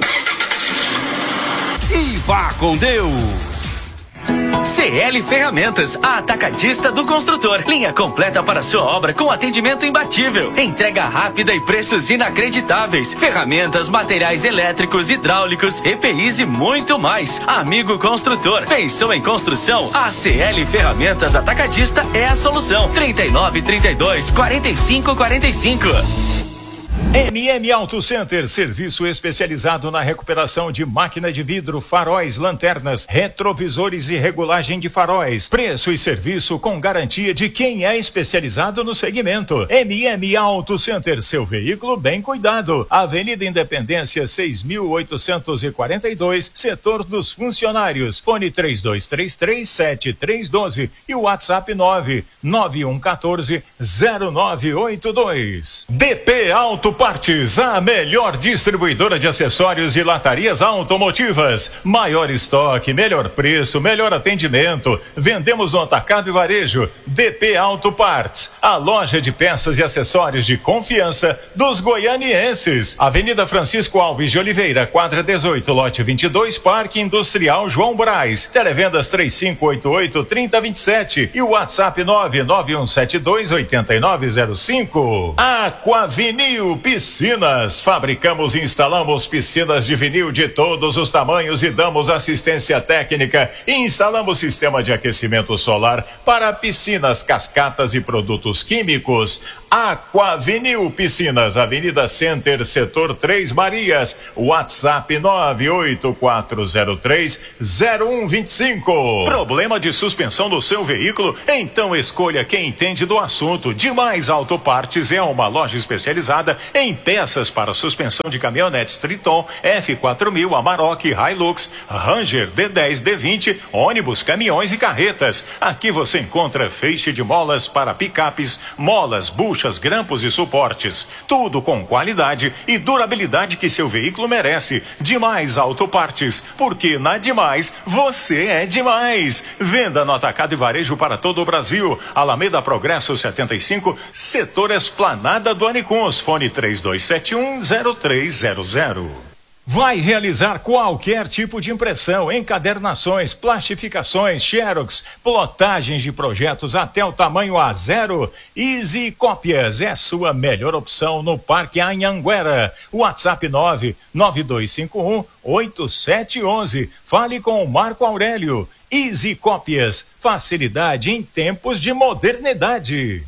E vá com Deus. C L Ferramentas, a atacadista do construtor. Linha completa para sua obra com atendimento imbatível. Entrega rápida e preços inacreditáveis. Ferramentas, materiais elétricos, hidráulicos, E P Is e muito mais. Amigo construtor, pensou em construção? A C L Ferramentas Atacadista é a solução. trinta e nove, trinta e dois, quarenta e cinco, quarenta e cinco. M M Auto Center, serviço especializado na recuperação de máquina de vidro, faróis, lanternas, retrovisores e regulagem de faróis. Preço e serviço com garantia de quem é especializado no segmento. M M Auto Center, seu veículo bem cuidado. Avenida Independência seis mil oitocentos e quarenta e dois, setor dos funcionários. Fone três dois três três, sete três um dois e o WhatsApp nove nove um um quatro, zero nove oito dois. D P Auto Partes, a melhor distribuidora de acessórios e latarias automotivas. Maior estoque, melhor preço, melhor atendimento. Vendemos no atacado e varejo. D P Auto Partes, a loja de peças e acessórios de confiança dos goianienses. Avenida Francisco Alves de Oliveira, quadra dezoito, lote vinte e dois, Parque Industrial João Braz. Televendas três cinco oito oito, três zero dois sete e o WhatsApp nove nove um sete dois, oito nove zero cinco. Aquavinil Piscinas, fabricamos e instalamos piscinas de vinil de todos os tamanhos e damos assistência técnica e instalamos sistema de aquecimento solar para piscinas, cascatas e produtos químicos. Aquavinil Piscinas, Avenida Center, Setor Três Marias, WhatsApp nove oito quatro zero três zero um dois cinco. Problema de suspensão do seu veículo? Então escolha quem entende do assunto. Demais Autopartes é uma loja especializada em peças para suspensão de caminhonetes Triton, F quatro mil, Amarok, Hilux, Ranger, D dez, D vinte, ônibus, caminhões e carretas. Aqui você encontra feixe de molas para picapes, molas, buchas, grampos e suportes. Tudo com qualidade e durabilidade que seu veículo merece. Demais Autopartes, porque na Demais você é demais. Venda no atacado e varejo para todo o Brasil. Alameda Progresso setenta e cinco, Setor Esplanada do Anicuns. Fone três dois sete um zero três zero zero. Vai realizar qualquer tipo de impressão, encadernações, plastificações, xerox, plotagens de projetos até o tamanho A zero. Easy Cópias é sua melhor opção no Parque Anhanguera. WhatsApp nove nove dois cinco um oito sete um um. Fale com o Marco Aurélio. Easy Cópias, facilidade em tempos de modernidade.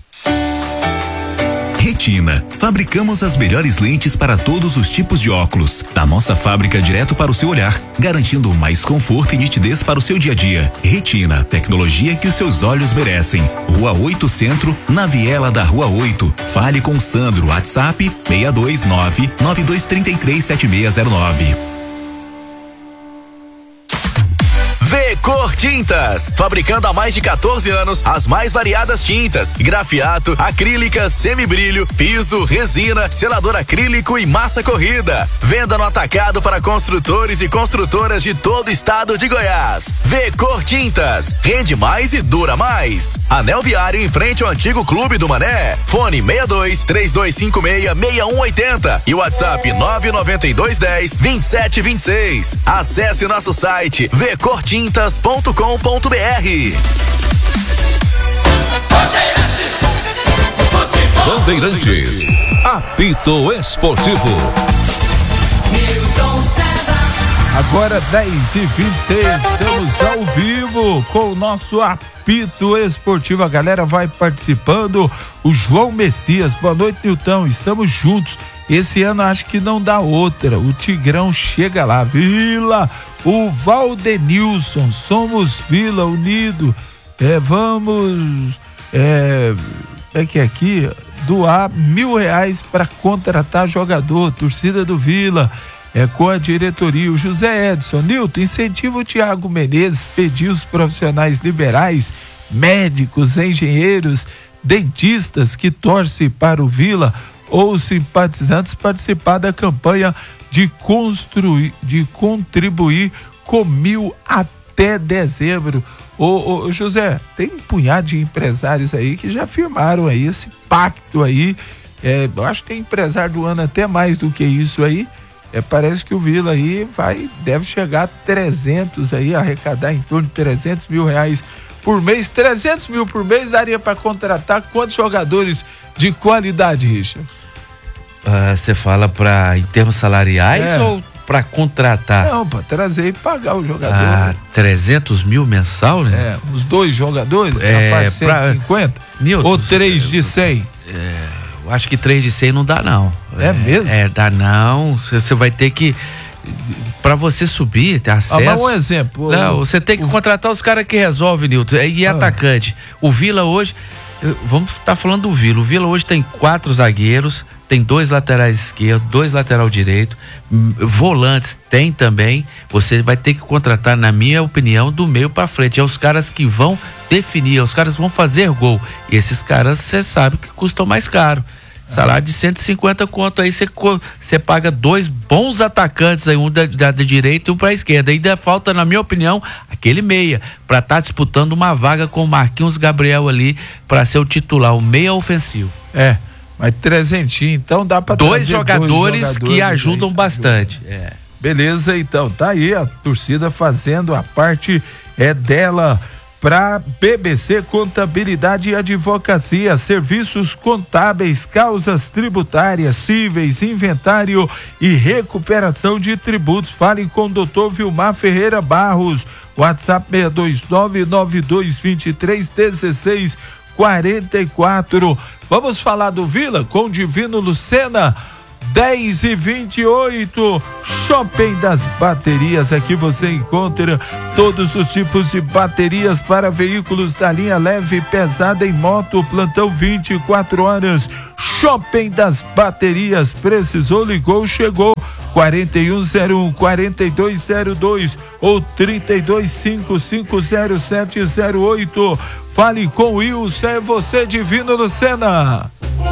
Retina. Fabricamos as melhores lentes para todos os tipos de óculos. Da nossa fábrica direto para o seu olhar, garantindo mais conforto e nitidez para o seu dia a dia. Retina, tecnologia que os seus olhos merecem. Rua oito Centro, na viela da Rua oito. Fale com Sandro, WhatsApp seis dois nove nove dois três três sete seis zero nove. Vecor Tintas, fabricando há mais de quatorze anos as mais variadas tintas, grafiato, acrílica, semibrilho, piso, resina, selador acrílico e massa corrida. Venda no atacado para construtores e construtoras de todo o estado de Goiás. Vecor Tintas, rende mais e dura mais. Anel Viário em frente ao antigo Clube do Mané. Fone seis dois três dois cinco seis seis um oito zero e WhatsApp nove nove dois um zero dois sete dois seis. Acesse nosso site vecor tintas ponto com ponto br. Bandeirantes, apito esportivo. Agora dez e vinte e seis, estamos ao vivo com o nosso apito esportivo. A galera vai participando. O João Messias, boa noite, Nilton. Estamos juntos. Esse ano acho que não dá outra. O Tigrão chega lá. Vila, o Valdenilson, somos Vila Unido. É, vamos. É, é que aqui doar mil reais para contratar jogador. Torcida do Vila. É com a diretoria. O José Edson, Nilton, incentiva o Tiago Menezes, pedir os profissionais liberais, médicos, engenheiros, dentistas que torcem para o Vila ou simpatizantes participar da campanha de construir, de contribuir com mil até dezembro. Ô, ô José, tem um punhado de empresários aí que já firmaram aí esse pacto aí. É, eu acho que tem empresário do ano até mais do que isso aí. É, parece que o Vila aí vai, deve chegar a trezentos aí, arrecadar em torno de trezentos mil reais por mês. trezentos mil por mês daria para contratar quantos jogadores de qualidade, Richard? Você uh, fala para em termos salariais é. ou para contratar? Não, para trazer e pagar o jogador. Ah, né? trezentos mil mensal, né? É, os dois jogadores, é, na faixa cento e cinquenta? Pra... Ou três de cem? É. Acho que três de cem não dá, não. É, é mesmo? É, dá não. Você vai ter que. Pra você subir, ter acesso. Ah, mas um exemplo. Não, você tem que o... contratar os caras que resolvem, Nilton. E ah. atacante. O Vila hoje. Vamos estar tá falando do Vila. O Vila hoje tem quatro zagueiros, tem dois laterais esquerdos, dois lateral direito, volantes tem também. Você vai ter que contratar, na minha opinião, do meio para frente. É os caras que vão definir, é os caras que vão fazer gol. E esses caras, você sabe que custam mais caro. Salário de cento e cinquenta conto, aí você você paga dois bons atacantes aí, um da, da, da direita e um para a esquerda. Ainda falta, na minha opinião, aquele meia para estar tá disputando uma vaga com o Marquinhos Gabriel ali para ser o titular, o meia ofensivo. É, mas trezentinho, então dá para dois jogadores, dois jogadores que ajudam aí, bastante. É. Beleza, então tá aí a torcida fazendo a parte é dela. para B B C Contabilidade e Advocacia, serviços contábeis, causas tributárias, cíveis, inventário e recuperação de tributos. Fale com o doutor Vilmar Ferreira Barros, WhatsApp seis dois nove nove dois dois três um seis quatro quatro. Vamos falar do Vila com o Divino Lucena. dez e vinte e oito, Shopping das Baterias. Aqui você encontra todos os tipos de baterias para veículos da linha leve e pesada em moto, plantão vinte e quatro horas. Shopping das Baterias, precisou, ligou, chegou. quarenta e um zero um, quarenta e dois zero dois ou trinta e dois cinquenta e cinco zero sete zero oito. Fale com o Wilson, é você, Divino Lucena.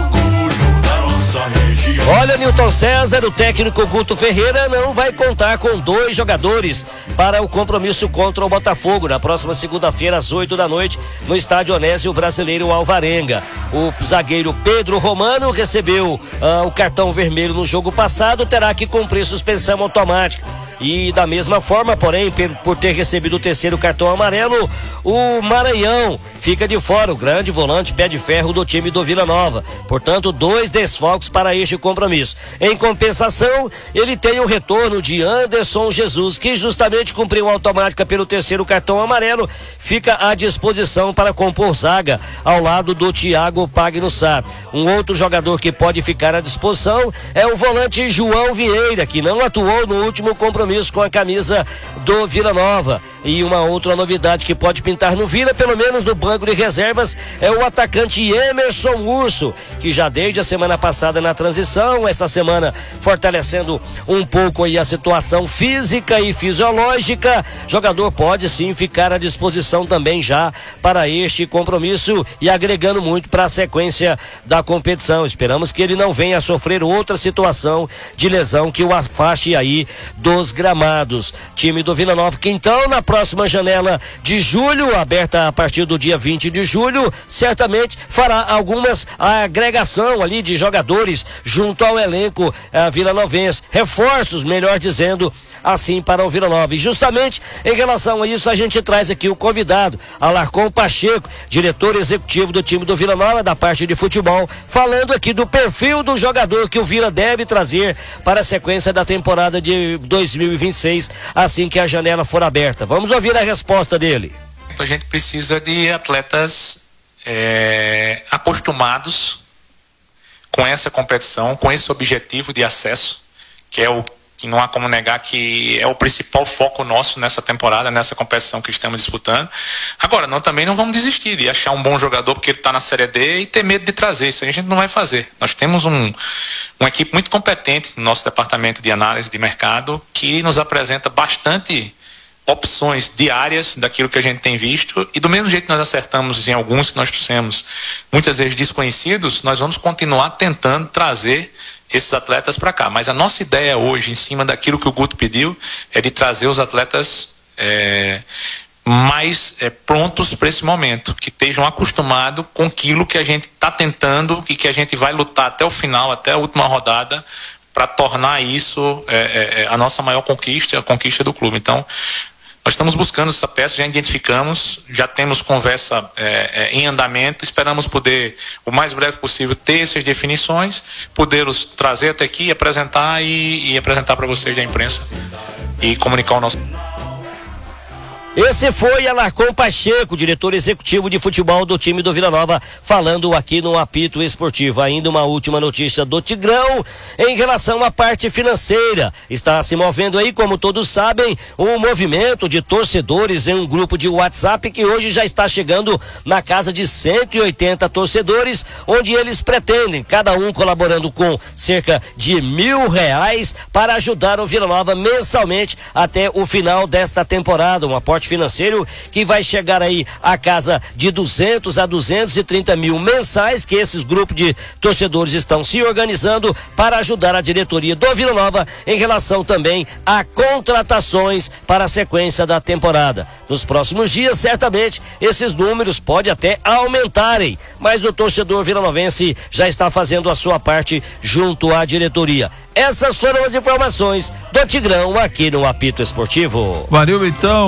Olha, Newton César, o técnico Guto Ferreira não vai contar com dois jogadores para o compromisso contra o Botafogo na próxima segunda-feira às oito da noite no estádio Onésio Brasileiro Alvarenga. O zagueiro Pedro Romano recebeu uh, o cartão vermelho no jogo passado, terá que cumprir suspensão automática. E da mesma forma, porém, por ter recebido o terceiro cartão amarelo, o Maranhão fica de fora, o grande volante pé de ferro do time do Vila Nova. Portanto, dois desfalques para este compromisso. Em compensação, ele tem o retorno de Anderson Jesus, que justamente cumpriu automática pelo terceiro cartão amarelo, fica à disposição para compor zaga ao lado do Thiago Pagnussá. Um outro jogador que pode ficar à disposição é o volante João Vieira, que não atuou no último compromisso com a camisa do Vila Nova. E uma outra novidade que pode pintar no Vila, pelo menos no banco de reservas, é o atacante Emerson Urso, que já desde a semana passada na transição, essa semana fortalecendo um pouco aí a situação física e fisiológica, jogador pode sim ficar à disposição também já para este compromisso e agregando muito para a sequência da competição. Esperamos que ele não venha a sofrer outra situação de lesão que o afaste aí dos gramados. Time do Vila Nova que então na próxima janela de julho, aberta a partir do dia vinte de julho, certamente fará algumas agregação ali de jogadores junto ao elenco eh, vilanovense, reforços, melhor dizendo assim, para o Vila Nova. E justamente em relação a isso a gente traz aqui o convidado, Alarcon Pacheco, diretor executivo do time do Vila Nova, da parte de futebol, falando aqui do perfil do jogador que o Vila deve trazer para a sequência da temporada de dois mil e vinte e seis, assim que a janela for aberta. Vamos ouvir a resposta dele. A gente precisa de atletas é, acostumados com essa competição, com esse objetivo de acesso, que é o que não há como negar que é o principal foco nosso nessa temporada, nessa competição que estamos disputando. Agora, não, também não vamos desistir de achar um bom jogador porque ele está na Série D e ter medo de trazer. Isso a gente não vai fazer. Nós temos um, uma equipe muito competente no nosso departamento de análise de mercado que nos apresenta bastante opções diárias daquilo que a gente tem visto, e do mesmo jeito que nós acertamos em alguns que nós trouxemos muitas vezes desconhecidos, nós vamos continuar tentando trazer esses atletas para cá. Mas a nossa ideia hoje, em cima daquilo que o Guto pediu, é de trazer os atletas é, mais é, prontos para esse momento, que estejam acostumados com aquilo que a gente está tentando e que a gente vai lutar até o final, até a última rodada, para tornar isso é, é, a nossa maior conquista, a conquista do clube. Então, nós estamos buscando essa peça, já identificamos, já temos conversa é, é, em andamento, esperamos poder, o mais breve possível, ter essas definições, poder-os trazer até aqui, apresentar e, e apresentar para vocês da imprensa e comunicar o nosso... Esse foi Alarcon Pacheco, diretor executivo de futebol do time do Vila Nova, falando aqui no Apito Esportivo. Ainda uma última notícia do Tigrão em relação à parte financeira. Está se movendo aí, como todos sabem, um movimento de torcedores em um grupo de WhatsApp que hoje já está chegando na casa de cento e oitenta torcedores, onde eles pretendem, cada um colaborando com cerca de mil reais para ajudar o Vila Nova mensalmente até o final desta temporada. Um aporte financeiro que vai chegar aí a casa de duzentos a duzentos e trinta mil mensais, que esses grupos de torcedores estão se organizando para ajudar a diretoria do Vila Nova em relação também a contratações para a sequência da temporada. Nos próximos dias, certamente, esses números podem até aumentarem, mas o torcedor vilanovense já está fazendo a sua parte junto à diretoria. Essas foram as informações do Tigrão aqui no Apito Esportivo. Valeu então, valeu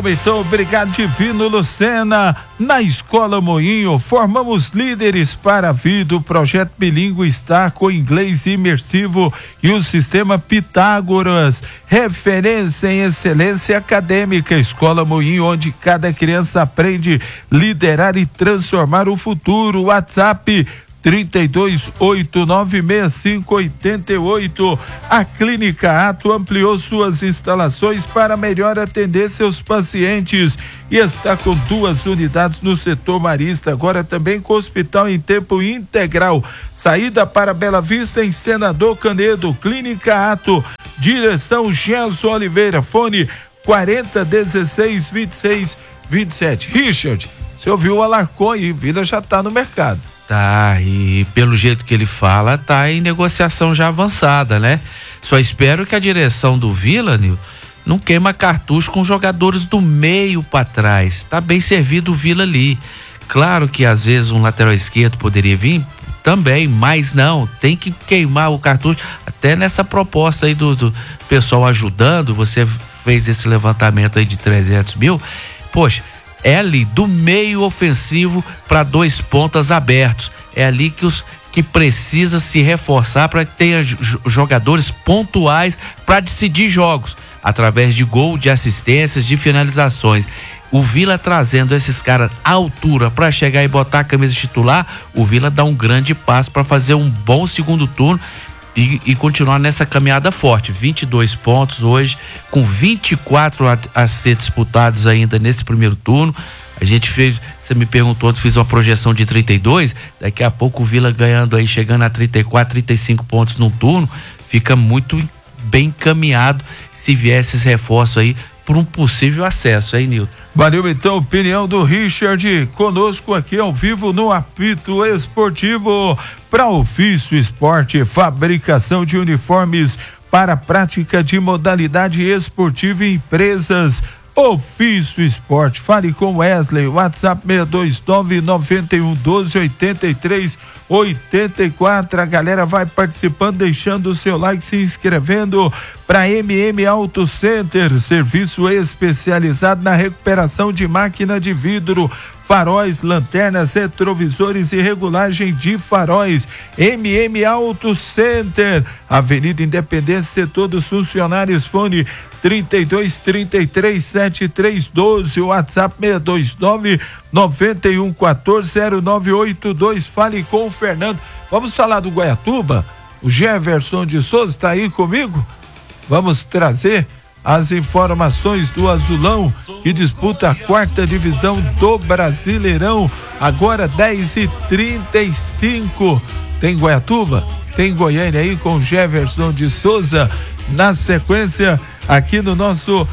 Valeu, então, obrigado, Divino Lucena. Na Escola Moinho, formamos líderes para a vida. O projeto bilíngue está com inglês imersivo e o sistema Pitágoras, referência em excelência acadêmica. Escola Moinho, onde cada criança aprende a liderar e transformar o futuro. WhatsApp trinta e dois, oito nove seis cinco, oito oito. A Clínica Ato ampliou suas instalações para melhor atender seus pacientes e está com duas unidades no setor marista, agora também com hospital em tempo integral. Saída para Bela Vista em Senador Canedo. Clínica Ato, direção Gerson Oliveira, fone quarenta, dezesseis, vinte e seis, vinte e sete. Richard, você ouviu o Alarcon aí, Vila já está no mercado. Tá, e pelo jeito que ele fala, tá em negociação já avançada, né? Só espero que a direção do Vila, Nil, não queima cartucho com jogadores do meio para trás. Tá bem servido o Vila ali. Claro que às vezes um lateral esquerdo poderia vir também, mas não, tem que queimar o cartucho. Até nessa proposta aí do, do pessoal ajudando, você fez esse levantamento aí de trezentos mil, poxa, é ali do meio ofensivo para dois pontas abertos. É ali que os que precisa se reforçar para que tenha jogadores pontuais para decidir jogos, através de gol, de assistências, de finalizações. O Vila trazendo esses caras à altura para chegar e botar a camisa titular, o Vila dá um grande passo para fazer um bom segundo turno e, e continuar nessa caminhada forte. vinte e dois pontos hoje, com vinte e quatro a, a ser disputados ainda nesse primeiro turno. A gente fez, você me perguntou, eu fiz uma projeção de trinta e dois, daqui a pouco o Vila ganhando aí, chegando a trinta e quatro, trinta e cinco pontos num turno, fica muito bem encaminhado se vier esses reforços aí por um possível acesso, hein, Nilton? Valeu, então, opinião do Richard, conosco aqui ao vivo no Apito Esportivo. Para Ofício Esporte, fabricação de uniformes para prática de modalidade esportiva e empresas. Ofício Esporte, fale com Wesley, WhatsApp seis dois nove, nove um um, doze, oitenta e três, oitenta e quatro. A galera vai participando, deixando o seu like, se inscrevendo para M M Auto Center, serviço especializado na recuperação de máquina de vidro, faróis, lanternas, retrovisores e regulagem de faróis. M M Auto Center, Avenida Independência, setor dos funcionários, fone trinta e dois, trinta e três, setenta e três, doze, WhatsApp seis dois nove, nove um um quatro, zero nove oito dois. Fale com o Fernando. Vamos falar do Goiatuba? O Jefferson de Souza está aí comigo? Vamos trazer as informações do Azulão, que disputa a quarta divisão do Brasileirão, agora dez e trinta e cinco. Tem Goiatuba? Tem Goiânia aí com Jefferson de Souza. Na sequência, aqui no nosso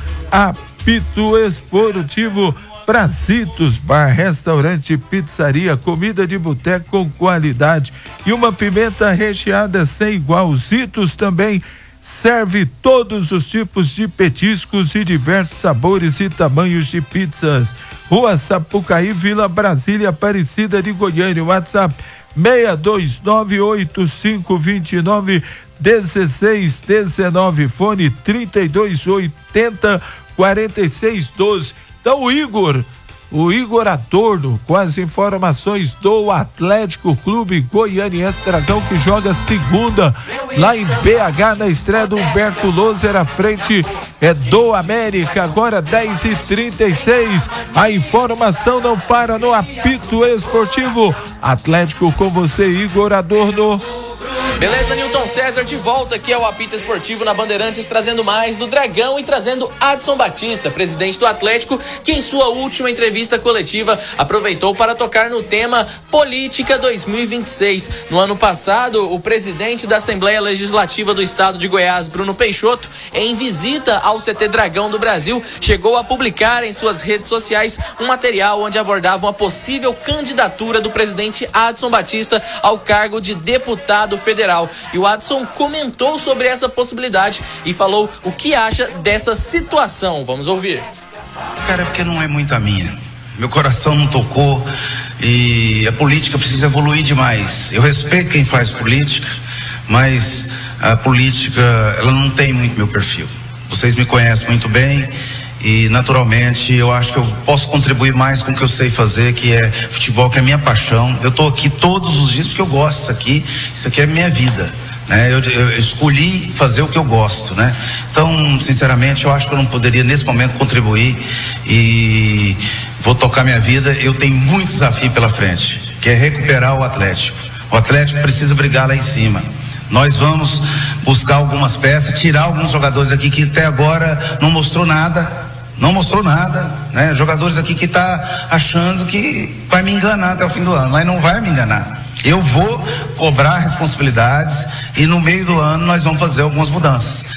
Apito Esportivo, Brasitos Bar, restaurante, pizzaria, comida de boteco com qualidade e uma pimenta recheada sem igual. Zitos também serve todos os tipos de petiscos e diversos sabores e tamanhos de pizzas. Rua Sapucaí, Vila Brasília, Aparecida de Goiânia. WhatsApp seis dois nove, oito cinco dois nove, dezesseis dezenove, fone trinta e dois, oitenta, quarenta e seis, doze. Então o Igor, o Igor Adorno, com as informações do Atlético Clube Goianiense Dragão, que joga segunda lá em B H, na estreia do Humberto Loser, à frente é do América. Agora dez e trinta e seis, a informação não para no Apito Esportivo. Atlético com você, Igor Adorno. Beleza, Nilton César, de volta aqui ao Apito Esportivo na Bandeirantes, trazendo mais do Dragão e trazendo Adson Batista, presidente do Atlético, que em sua última entrevista coletiva aproveitou para tocar no tema Política dois mil e vinte e seis. No ano passado, o presidente da Assembleia Legislativa do Estado de Goiás, Bruno Peixoto, em visita ao C T Dragão do Brasil, chegou a publicar em suas redes sociais um material onde abordava uma possível candidatura do presidente Adson Batista ao cargo de deputado federal. E o Adson comentou sobre essa possibilidade e falou o que acha dessa situação. Vamos ouvir. Cara, porque não é muito a minha. Meu coração não tocou e a política precisa evoluir demais. Eu respeito quem faz política, mas a política, ela não tem muito meu perfil. Vocês me conhecem muito bem e naturalmente eu acho que eu posso contribuir mais com o que eu sei fazer, que é futebol, que é minha paixão. Eu estou aqui todos os dias porque eu gosto disso aqui, isso aqui é minha vida. Né? Eu, eu escolhi fazer o que eu gosto, né? Então, sinceramente, eu acho que eu não poderia nesse momento contribuir e vou tocar minha vida. Eu tenho muito desafio pela frente, que é recuperar o Atlético. O Atlético precisa brigar lá em cima. Nós vamos buscar algumas peças, tirar alguns jogadores aqui que até agora não mostrou nada, não mostrou nada, né? Jogadores aqui que tá achando que vai me enganar até o fim do ano, mas não vai me enganar. Eu vou cobrar responsabilidades e no meio do ano nós vamos fazer algumas mudanças.